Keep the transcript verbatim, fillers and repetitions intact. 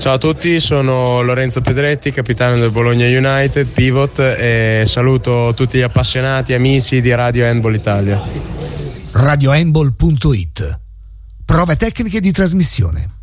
Ciao a tutti, sono Lorenzo Pedretti, capitano del Bologna United, pivot, e saluto tutti gli appassionati, amici di Radio Handball Italia. radio handball punto it. Prove tecniche di trasmissione.